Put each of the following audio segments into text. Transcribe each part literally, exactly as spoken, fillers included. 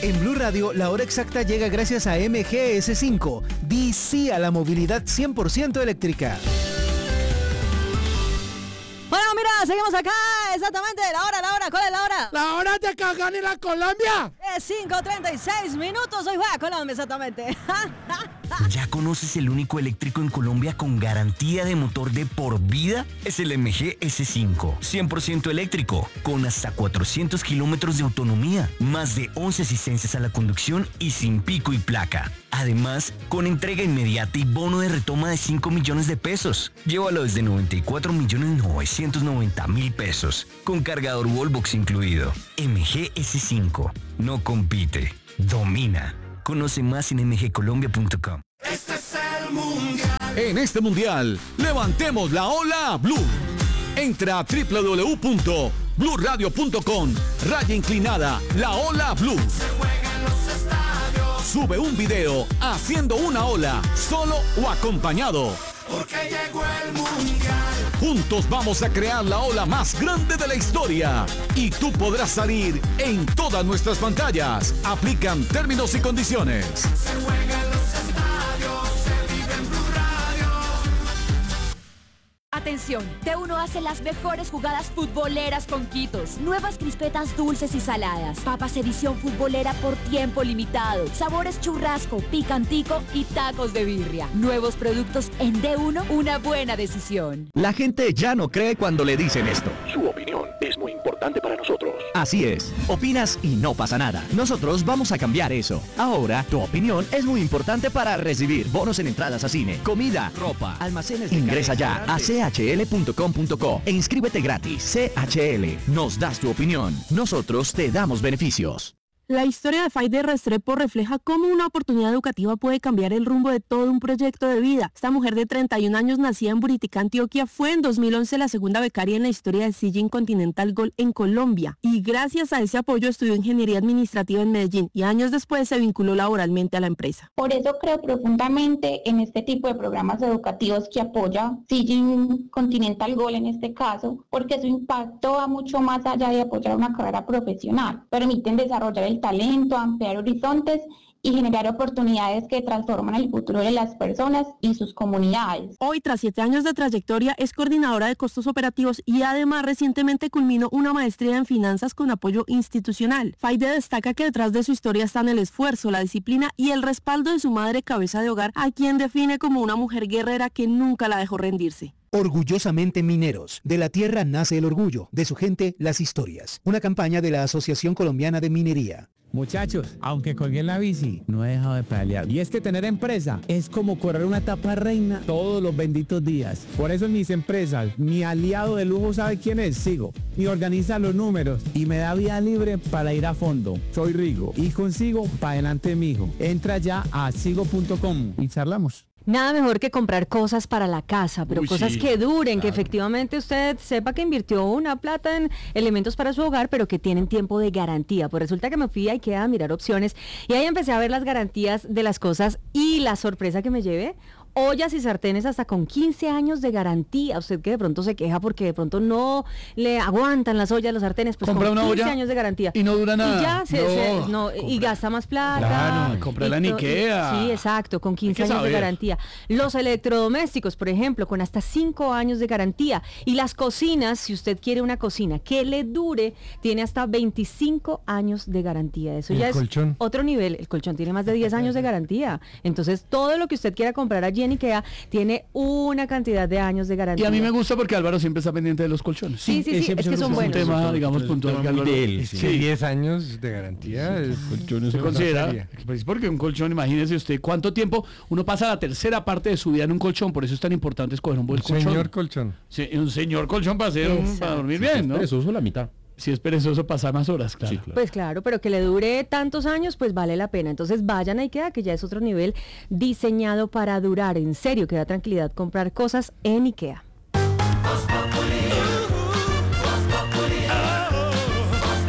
En Blue Radio, la hora exacta llega gracias a M G S cinco. Di sí a la movilidad cien por ciento eléctrica. Bueno, mira, seguimos acá. Exactamente, la hora, la hora. ¿Cuál es la hora? La hora de que gane la Colombia. Es cinco treinta y seis minutos. Hoy juega Colombia, exactamente. ¿Ya conoces el único eléctrico en Colombia con garantía de motor de por vida? Es el M G S cinco. cien por ciento eléctrico, con hasta cuatrocientos kilómetros de autonomía, más de once asistencias a la conducción y sin pico y placa. Además, con entrega inmediata y bono de retoma de cinco millones de pesos. Llévalo desde noventa y cuatro millones novecientos noventa mil pesos, con cargador Wallbox incluido. M G S cinco. No compite, domina. Conoce más en m g colombia punto com. Este es el mundial. En este mundial, levantemos la ola Blue. Entra a doble u doble u doble u punto blue radio punto com, raya inclinada, la ola Blue. Se juega en los estadios. Sube un video haciendo una ola, solo o acompañado. Porque llegó el mundial. Juntos vamos a crear la ola más grande de la historia. Y tú podrás salir en todas nuestras pantallas. Aplican términos y condiciones. Se juega en los estadios. Se vive en Blue Radio. Atención, T uno hace las mejores jugadas futboleras con Quitos. Nuevas crispetas dulces y saladas. Papas edición futbolera por tiempo limitado. Sabores churrasco, picantico y tacos de birria. Nuevos productos en D uno, una buena decisión. La gente ya no cree cuando le dicen esto. Su opinión es muy importante para nosotros. Así es. Opinas y no pasa nada. Nosotros vamos a cambiar eso. Ahora, tu opinión es muy importante para recibir bonos en entradas a cine, comida, ropa, almacenes de Ingresa ya a c h l punto com punto co e inscríbete gratis. C H L. Nos das tu opinión. Nosotros te damos beneficios. La historia de Faide Restrepo refleja cómo una oportunidad educativa puede cambiar el rumbo de todo un proyecto de vida. Esta mujer de treinta y un años, nacida en Buritica, Antioquia, fue en dos mil once la segunda becaria en la historia del Sijin Continental Gold en Colombia. Y gracias a ese apoyo estudió ingeniería administrativa en Medellín y años después se vinculó laboralmente a la empresa. Por eso creo profundamente en este tipo de programas educativos que apoya Sijin Continental Gold en este caso, porque su impacto va mucho más allá de apoyar una carrera profesional. Permiten desarrollar el talento, ampliar horizontes y generar oportunidades que transforman el futuro de las personas y sus comunidades. Hoy, tras siete años de trayectoria, es coordinadora de costos operativos y además recientemente culminó una maestría en finanzas con apoyo institucional. Faide destaca que detrás de su historia están el esfuerzo, la disciplina y el respaldo de su madre cabeza de hogar, a quien define como una mujer guerrera que nunca la dejó rendirse. Orgullosamente mineros. De la tierra nace el orgullo, de su gente las historias. Una campaña de la Asociación Colombiana de Minería. Muchachos, aunque colgué la bici, no he dejado de pedalear. Y es que tener empresa es como correr una etapa reina todos los benditos días. Por eso en mis empresas, mi aliado de lujo, ¿sabe quién es? Sigo. Y organiza los números y me da vía libre para ir a fondo. Soy Rigo y consigo para adelante mijo. Entra ya a sigo punto com y charlamos. Nada mejor que comprar cosas para la casa, pero Uy, cosas sí, que duren, claro. que efectivamente usted sepa que invirtió una plata en elementos para su hogar, pero que tienen tiempo de garantía. Pues resulta que me fui a IKEA a mirar opciones y ahí empecé a ver las garantías de las cosas y la sorpresa que me llevé. Ollas y sartenes hasta con quince años de garantía. Usted que de pronto se queja porque de pronto no le aguantan las ollas, los sartenes, pues compra con una quince olla años de garantía. Y no dura nada. Y ya, se, no, se, no, y gasta más plata. Claro, cómprala en to- IKEA. Sí, exacto, con quince Hay que años de saber. garantía. Los electrodomésticos, por ejemplo, con hasta cinco años de garantía. Y las cocinas, si usted quiere una cocina que le dure, tiene hasta veinticinco años de garantía. Eso ¿Y ya el es colchón? otro nivel. El colchón tiene más de diez años de garantía. Entonces, todo lo que usted quiera comprar allí en IKEA tiene una cantidad de años de garantía. Y a mí me gusta porque Álvaro siempre está pendiente de los colchones. Sí, sí, sí, es que son buenos. Es un tema, digamos, puntual que Álvaro... de él. Sí. Sí. diez años de garantía. Es, Colchones se considera, pues porque un colchón, imagínese usted cuánto tiempo uno pasa la tercera parte de su vida en un colchón, por eso es tan importante escoger un buen un colchón. señor colchón. Sí, un señor colchón para, hacer un- para dormir bien, ¿no? Eso es la mitad. Si es perezoso pasar más horas, claro. Sí, claro. Pues claro, pero que le dure tantos años, pues vale la pena. Entonces vayan a IKEA, que ya es otro nivel diseñado para durar. En serio, que da tranquilidad comprar cosas en IKEA.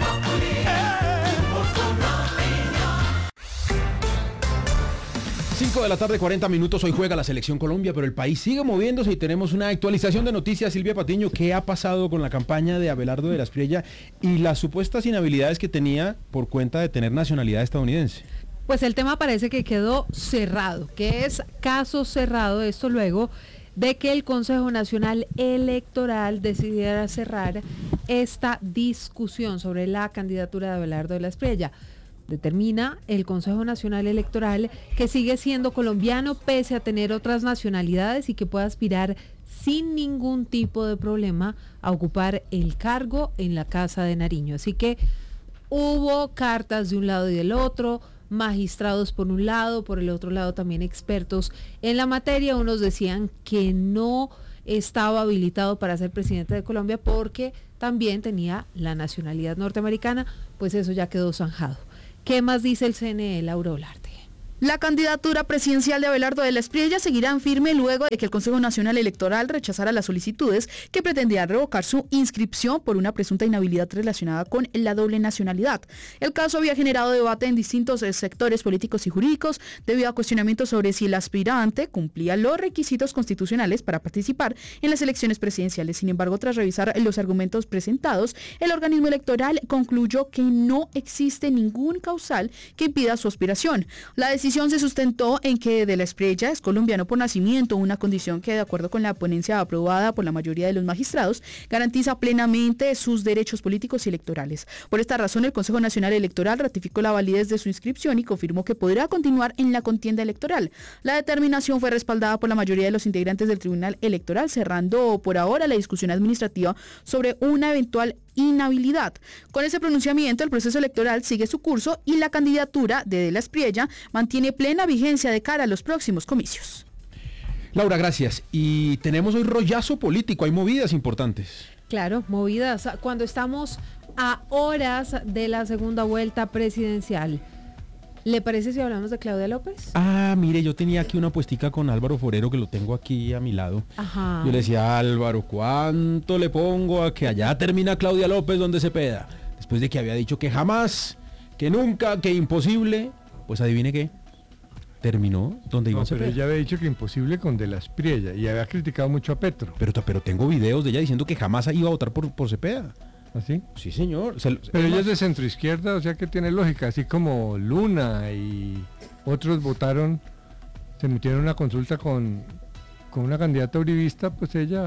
Si cinco de la tarde, cuarenta minutos. Hoy juega la Selección Colombia, pero el país sigue moviéndose y tenemos una actualización de noticias. Silvia Patiño, ¿qué ha pasado con la campaña de Abelardo de la Espriella y las supuestas inhabilidades que tenía por cuenta de tener nacionalidad estadounidense? Pues el tema parece que quedó cerrado, que es caso cerrado, esto luego de que el Consejo Nacional Electoral decidiera cerrar esta discusión sobre la candidatura de Abelardo de la Espriella. Determina el Consejo Nacional Electoral que sigue siendo colombiano pese a tener otras nacionalidades y que puede aspirar sin ningún tipo de problema a ocupar el cargo en la Casa de Nariño. Así que hubo cartas de un lado y del otro, magistrados por un lado, por el otro lado también expertos en la materia. Unos decían que no estaba habilitado para ser presidente de Colombia porque también tenía la nacionalidad norteamericana, pues eso ya quedó zanjado. ¿Qué más dice el C N E, Laura Olarte? La candidatura presidencial de Abelardo de la Espriella seguirá en firme luego de que el Consejo Nacional Electoral rechazara las solicitudes que pretendían revocar su inscripción por una presunta inhabilidad relacionada con la doble nacionalidad. El caso había generado debate en distintos sectores políticos y jurídicos debido a cuestionamientos sobre si el aspirante cumplía los requisitos constitucionales para participar en las elecciones presidenciales. Sin embargo, tras revisar los argumentos presentados, el organismo electoral concluyó que no existe ningún causal que impida su aspiración. La decisión se sustentó en que de la Espriella es colombiano por nacimiento, una condición que, de acuerdo con la ponencia aprobada por la mayoría de los magistrados, garantiza plenamente sus derechos políticos y electorales. Por esta razón, el Consejo Nacional Electoral ratificó la validez de su inscripción y confirmó que podrá continuar en la contienda electoral. La determinación fue respaldada por la mayoría de los integrantes del Tribunal Electoral, cerrando por ahora la discusión administrativa sobre una eventual inhabilidad. Con ese pronunciamiento, el proceso electoral sigue su curso y la candidatura de De la Espriella mantiene plena vigencia de cara a los próximos comicios. Laura, gracias. Y tenemos hoy rollazo político, hay movidas importantes. Claro, movidas. Cuando estamos a horas de la segunda vuelta presidencial, ¿le parece si hablamos de Claudia López? Ah, mire, yo tenía aquí una puestica con Álvaro Forero, que lo tengo aquí a mi lado. Ajá. Yo le decía, Álvaro, ¿cuánto le pongo a que allá termina Claudia López donde Cepeda? Después de que había dicho que jamás, que nunca, que imposible, pues adivine qué. Terminó donde Iván no, Cepeda. Pero ella había dicho que imposible con De la Espriella y había criticado mucho a Petro. Pero, pero tengo videos de ella diciendo que jamás iba a votar por, por Cepeda. ¿Así? Sí, señor. Se, pero ella es de centro izquierda, o sea que tiene lógica, así como Luna y otros votaron, se metieron en una consulta con, con una candidata uribista, pues ella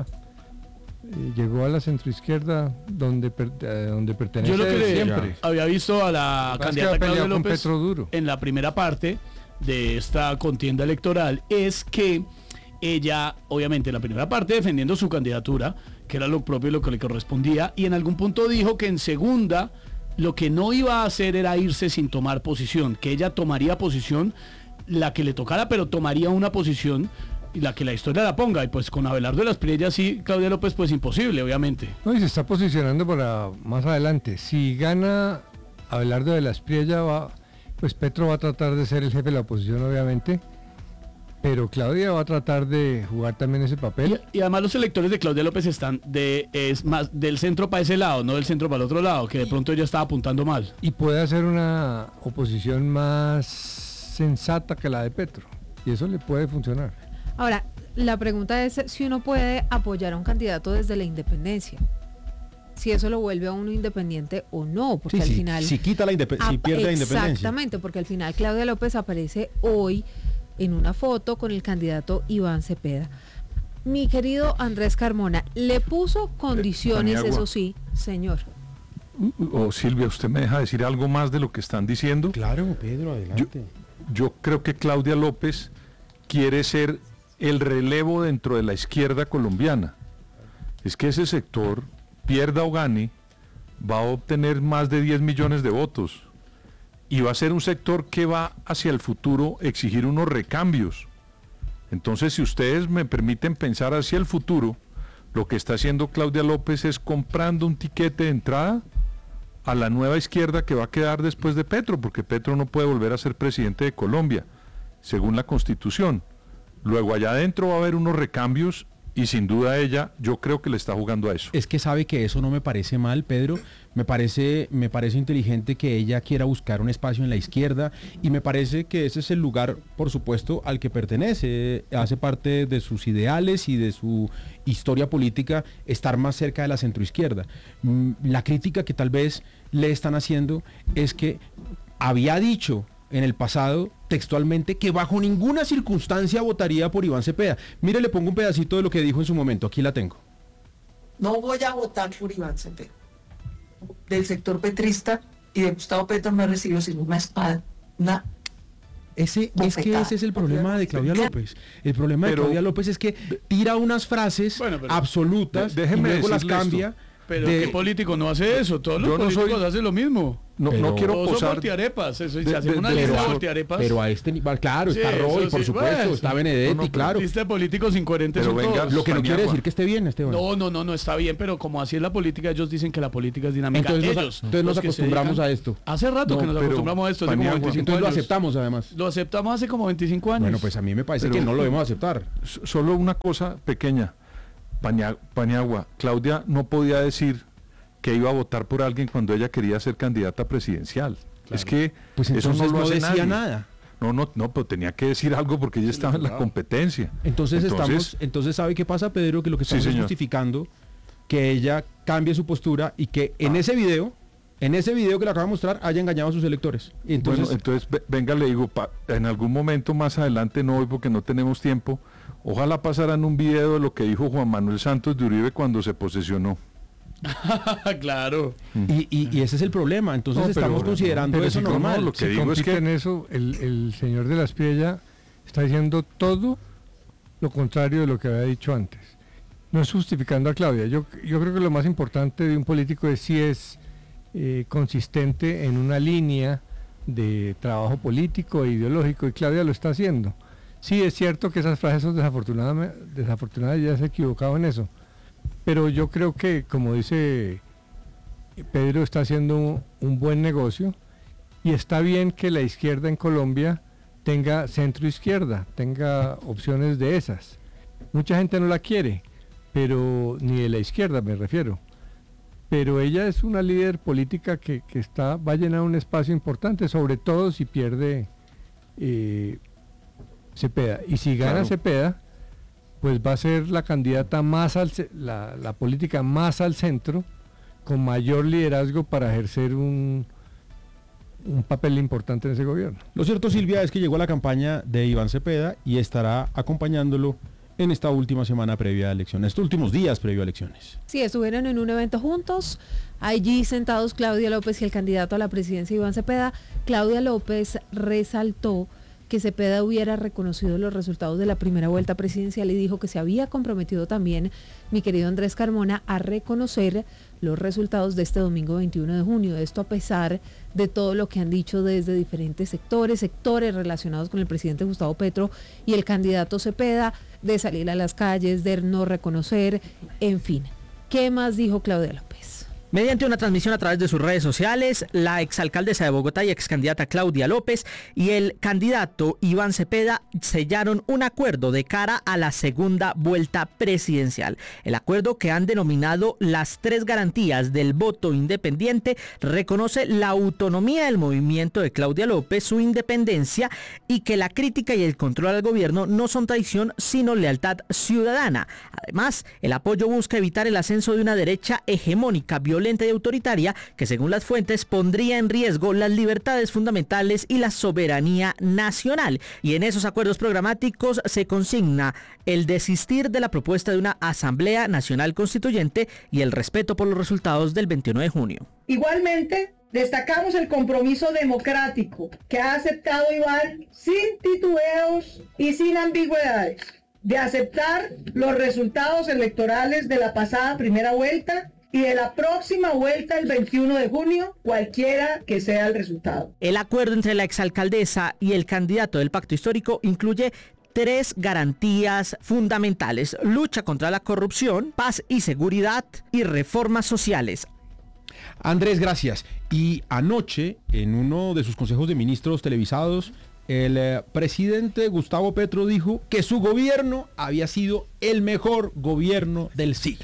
eh, llegó a la centroizquierda donde, per, eh, donde pertenece Yo lo que siempre. había visto a la candidata Claudia López duro. en la primera parte de esta contienda electoral es que ella, obviamente, en la primera parte defendiendo su candidatura, que era lo propio lo que le correspondía, y en algún punto dijo que en segunda lo que no iba a hacer era irse sin tomar posición, que ella tomaría posición la que le tocara, pero tomaría una posición y la que la historia la ponga, y pues con Abelardo de la Espriella sí, Claudia López, pues imposible, obviamente. No, y se está posicionando para más adelante. Si gana Abelardo de la Espriella, va, pues Petro va a tratar de ser el jefe de la oposición, obviamente. Pero Claudia va a tratar de jugar también ese papel. Y, y además los electores de Claudia López están de es más del centro para ese lado, no del centro para el otro lado, que de pronto ella estaba apuntando mal. Y puede hacer una oposición más sensata que la de Petro. Y eso le puede funcionar. Ahora, la pregunta es si uno puede apoyar a un candidato desde la independencia. Si eso lo vuelve a uno independiente o no, porque sí, al sí, final... Si quita la independencia, si pierde la independencia. Exactamente, porque al final Claudia López aparece hoy en una foto con el candidato Iván Cepeda. Mi querido Andrés Carmona, le puso condiciones, eh, eso sí, señor. O oh, Silvia, ¿usted me deja decir algo más de lo que están diciendo? Claro, Pedro, adelante. Yo, yo creo que Claudia López quiere ser el relevo dentro de la izquierda colombiana. Es que ese sector, pierda o gane, va a obtener más de diez millones de votos. Y va a ser un sector que va hacia el futuro exigir unos recambios. Entonces, si ustedes me permiten pensar hacia el futuro, lo que está haciendo Claudia López es comprando un tiquete de entrada a la nueva izquierda que va a quedar después de Petro, porque Petro no puede volver a ser presidente de Colombia, según la Constitución. Luego allá adentro va a haber unos recambios y sin duda ella, yo creo que le está jugando a eso. Es que sabe que eso no me parece mal, Pedro. Me parece, me parece inteligente que ella quiera buscar un espacio en la izquierda y me parece que ese es el lugar, por supuesto, al que pertenece. Hace parte de sus ideales y de su historia política estar más cerca de la centroizquierda. La crítica que tal vez le están haciendo es que había dicho en el pasado textualmente que bajo ninguna circunstancia votaría por Iván Cepeda. Mire, le pongo un pedacito de lo que dijo en su momento. Aquí la tengo. No voy a votar por Iván Cepeda. Del sector petrista y de Gustavo Petro no he recibido sino una espada, una Ese, es que ese es el problema de Claudia López. El problema Pero- de Claudia López es que tira unas frases Bueno, pero- absolutas de- y déjeme luego las decirle cambia. esto. Pero de- ¿qué político no hace eso? Todos los Yo no políticos soy- hacen lo mismo. No, no quiero Todos son posar... voltearepas. Eso, de- se hace de- una de- lista de pero- voltearepas. Pero a este nivel, claro, Sí, está Roy, eso por sí, supuesto, bueno. está Benedetti, No, no, claro. Lista de políticos incoherentes Pero son venga, todos. Lo que no quiere Paniagua. decir que esté bien, Esteban. No, no, no, no está bien, pero como así es la política, ellos dicen que la política es dinámica. Entonces nos- ellos, entonces nos los que se acostumbramos dedican- a esto. Hace rato No, que nos pero, acostumbramos a esto, hace como Paniagua, veinticinco Entonces lo años. aceptamos además. Lo aceptamos hace como veinticinco años. Bueno, pues a mí me parece Pero- que no lo debemos aceptar. S- Solo una cosa pequeña. Paña- Paniagua, Claudia no podía decir que iba a votar por alguien cuando ella quería ser candidata presidencial. Es que Pues eso entonces no lo no hace decía nadie. nada. No, no, no, pero tenía que decir algo porque ella estaba en la competencia. Entonces, estamos, entonces ¿sabe qué pasa, Pedro? Que lo que Sí, estamos es señor. justificando que ella cambie su postura y que en Ah. ese video, en ese video que le acaba de mostrar, haya engañado a sus electores. Y entonces, Bueno, entonces ve- venga, le digo, pa- en algún momento más adelante, no hoy porque no tenemos tiempo, ojalá pasaran un video de lo que dijo Juan Manuel Santos de Uribe cuando se posesionó. Claro. y, y- y ese es el problema. Entonces No, pero- estamos considerando pero eso si normal. como- Lo que si digo es compite que- en eso, el, el señor de la Espriella está diciendo todo lo contrario de lo que había dicho antes. No es justificando a Claudia. Yo, yo creo que lo más importante de un político es si es eh, consistente en una línea de trabajo político e ideológico, y Claudia lo está haciendo. Sí, es cierto que esas frases son desafortunadas, desafortunadas, ya se ha equivocado en eso. Pero yo creo que, como dice Pedro, está haciendo un, un buen negocio, y está bien que la izquierda en Colombia tenga centro-izquierda, tenga opciones de esas. Mucha gente no la quiere, pero ni de la izquierda me refiero. Pero ella es una líder política que, que está, va a llenar un espacio importante, sobre todo si pierde eh, Cepeda. Y si gana Claro. Cepeda, pues va a ser la candidata más al, ce- la, la política más al centro, con mayor liderazgo para ejercer un, un papel importante en ese gobierno. Lo cierto, Silvia, es que llegó a la campaña de Iván Cepeda y estará acompañándolo en esta última semana previa a elecciones, estos últimos días previo a elecciones. Sí, estuvieron en un evento juntos, allí sentados Claudia López y el candidato a la presidencia Iván Cepeda. Claudia López resaltó que Cepeda hubiera reconocido los resultados de la primera vuelta presidencial y dijo que se había comprometido también, mi querido Andrés Carmona, a reconocer los resultados de este domingo veintiuno de junio. Esto a pesar de todo lo que han dicho desde diferentes sectores, sectores relacionados con el presidente Gustavo Petro y el candidato Cepeda, de salir a las calles, de no reconocer, en fin. ¿Qué más dijo Claudia López? Mediante una transmisión a través de sus redes sociales, la exalcaldesa de Bogotá y excandidata Claudia López y el candidato Iván Cepeda sellaron un acuerdo de cara a la segunda vuelta presidencial. El acuerdo, que han denominado las tres garantías del voto independiente, reconoce la autonomía del movimiento de Claudia López, su independencia, y que la crítica y el control al gobierno no son traición sino lealtad ciudadana. Además, el apoyo busca evitar el ascenso de una derecha hegemónica, violenta y autoritaria que, según las fuentes, pondría en riesgo las libertades fundamentales y la soberanía nacional. Y en esos acuerdos programáticos se consigna el desistir de la propuesta de una Asamblea Nacional Constituyente y el respeto por los resultados del veintiuno de junio. Igualmente, destacamos el compromiso democrático que ha aceptado Iván sin titubeos y sin ambigüedades, de aceptar los resultados electorales de la pasada primera vuelta y de la próxima vuelta el veintiuno de junio, cualquiera que sea el resultado. El acuerdo entre la exalcaldesa y el candidato del pacto histórico incluye tres garantías fundamentales: lucha contra la corrupción, paz y seguridad y reformas sociales. Andrés, gracias. Y anoche, en uno de sus consejos de ministros televisados, El eh, presidente Gustavo Petro dijo que su gobierno había sido el mejor gobierno del siglo.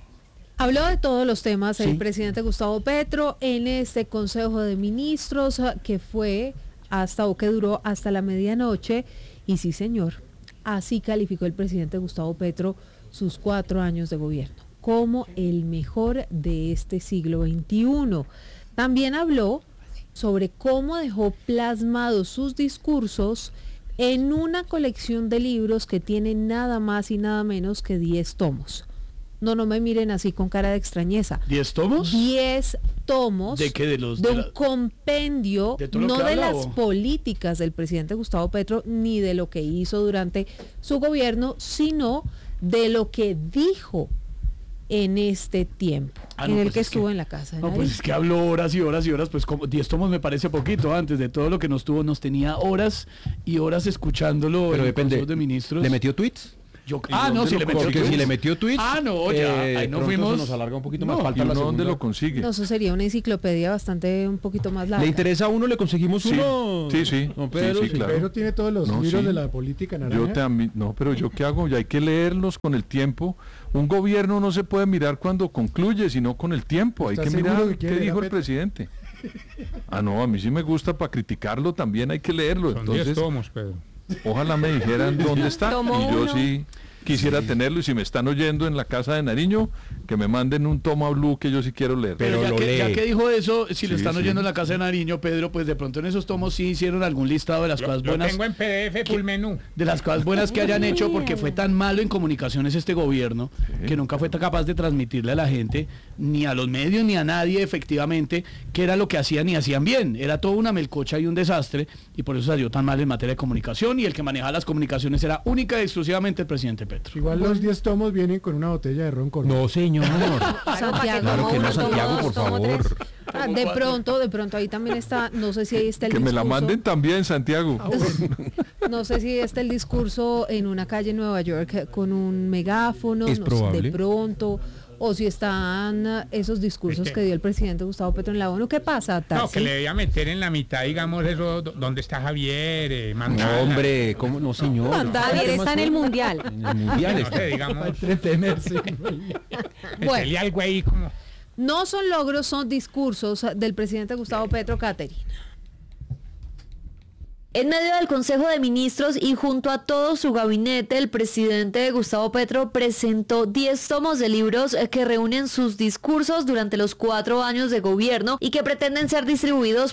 Habló de todos los temas el Sí. presidente Gustavo Petro en este Consejo de Ministros que fue hasta o que duró hasta la medianoche. Y sí, señor, así calificó el presidente Gustavo Petro sus cuatro años de gobierno como el mejor de este siglo veintiuno. También habló sobre cómo dejó plasmados sus discursos en una colección de libros que tiene nada más y nada menos que diez tomos. No, no me miren así con cara de extrañeza. ¿Diez tomos? diez tomos ¿De qué? ¿De los? de de un la- compendio, ¿De todo lo no que de habla, las o? políticas del presidente Gustavo Petro, ni de lo que hizo durante su gobierno, sino de lo que dijo en este tiempo, Ah, en no, el pues que es que- estuvo en la casa de No, Nariño. pues es que habló horas y horas y horas, pues como diez tomos me parece poquito antes de todo lo que nos tuvo, nos tenía horas y horas escuchándolo Pero en el depende, Consejo de Ministros. ¿le metió tweets? Yo, ¿Y ah, no, dónde si lo le metió consigue? tweets. Si le metió tweets, Ah, no, ya, eh, ahí no pronto fuimos. se nos alarga un poquito más, No, falta ¿Y la uno dónde segunda. lo consigue? No, eso sería una enciclopedia bastante un poquito más larga. ¿Le interesa a uno? ¿Le conseguimos Sí, uno? sí, sí, Don sí, Pedro, sí, claro. Pero tiene todos los No, libros sí. de la política Yo naranja. te ami- no, pero yo qué hago, ya hay que leerlos con el tiempo. Un gobierno no se puede mirar cuando concluye, sino con el tiempo. Hay ¿Estás que seguro mirar que quiere qué leer a dijo el Petro? presidente. Ah, no, a mí sí me gusta para criticarlo también hay que leerlo. Son Entonces, diez tomos, Pedro. ojalá me dijeran dónde está Tomo y yo uno. sí quisiera tenerlo y si me están oyendo en la casa de Nariño, que me manden un toma blue que yo sí quiero leer. Pero, ya, que, ya que dijo eso, si le Sí, están sí. oyendo en la casa de Nariño, Pedro, pues de pronto en esos tomos sí hicieron algún listado de las cosas Lo buenas. tengo en P D F full menú. De las cosas buenas que hayan hecho, porque fue tan malo en comunicaciones este gobierno, que nunca fue tan capaz de transmitirle a la gente, ni a los medios, ni a nadie efectivamente, qué era lo que hacían y hacían bien. Era toda una melcocha y un desastre, y por eso salió tan mal en materia de comunicación, y el que manejaba las comunicaciones era única y exclusivamente el presidente Petro. Igual los diez tomos vienen con una botella de ron corto. No, señor. Santiago, Claro que no, tomo Santiago, dos, por tomo favor. tres. Ah, de pronto, de pronto ahí también está, no sé si ahí está el Que me la discurso. manden también, Santiago. No sé si está el discurso en una calle en Nueva York eh, con un megáfono, Es no sé, probable. de pronto, o si están eh, esos discursos que dio el presidente Gustavo Petro en la ONU. ¿Qué pasa, No, Tarsi? que le debía meter en la mitad, digamos, eso, do- ¿dónde está Javier? Eh, Mandala. No, hombre, ¿cómo? No, señor. Javier está en el mundial. En el mundial No está. sé, digamos, entretenerse. meterle algo ahí como... No son logros, son discursos del presidente Gustavo Petro, Caterina. En medio del Consejo de Ministros y junto a todo su gabinete, el presidente Gustavo Petro presentó diez tomos de libros eh, que reúnen sus discursos durante los cuatro años de gobierno y que pretenden ser distribuidos